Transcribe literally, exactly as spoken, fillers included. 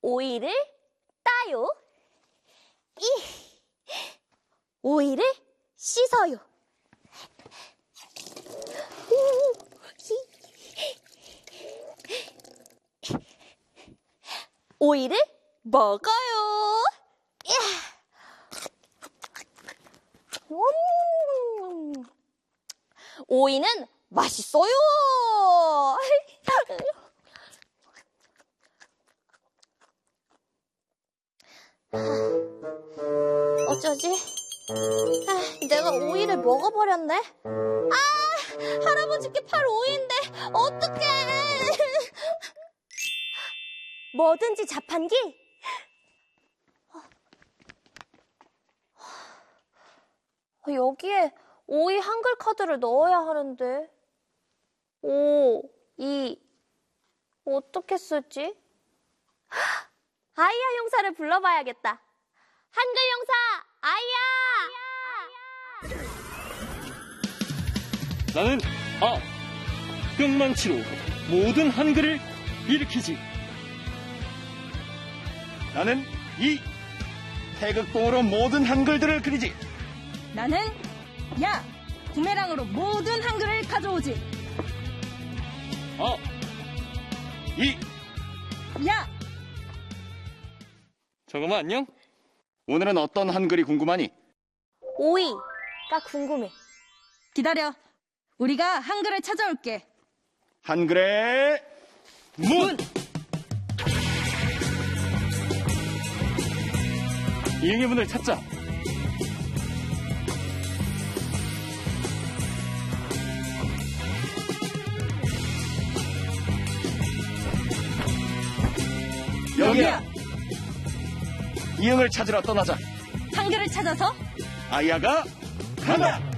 오이를 따요. 이 오이를 씻어요. 오, 오이를 먹어요. 음, 오이는 맛있어요. 어쩌지? 아, 내가 오이를 먹어버렸네. 아, 할아버지께 팔 오이인데 어떡해. 뭐든지 자판기? 여기에 오이 한글 카드를 넣어야 하는데. 오, 이, 어떻게 쓰지? 아이야 형사를 불러봐야겠다. 한글 형사, 아이야! 나는 아, 뿅망치로 모든 한글을 일으키지. 나는 이, 태극봉으로 모든 한글들을 그리지. 나는 야, 구매랑으로 모든 한글을 가져오지. 아, 이, 야! 저거만 안녕? 오늘은 어떤 한글이 궁금하니? 오이가 궁금해. 기다려. 우리가 한글을 찾아올게. 한글의 문! 이응의 문을 찾자. 여기야! 이응을 찾으러 떠나자. 한글을 찾아서 아이야가 간다!